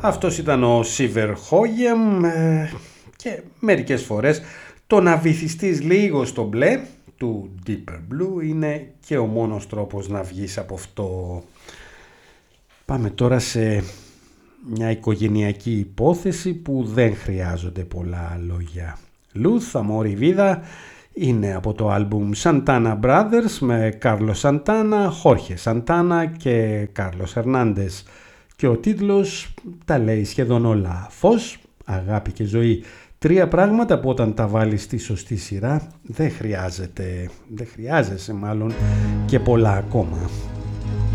Αυτός ήταν ο Σίβερ Χόγεμ και μερικές φορές το να βυθιστείς λίγο στο μπλε του Deeper Blue είναι και ο μόνος τρόπος να βγεις από αυτό. Πάμε τώρα σε μια οικογενειακή υπόθεση που δεν χρειάζονται πολλά λόγια. Luz, Amor y Vida είναι από το άλμπουμ Santana Brothers με Carlos Santana, Jorge Santana και Carlos Hernandez. Και ο τίτλος τα λέει σχεδόν όλα. Φως, αγάπη και ζωή. Τρία πράγματα που όταν τα βάλεις στη σωστή σειρά δεν χρειάζεσαι μάλλον και πολλά ακόμα.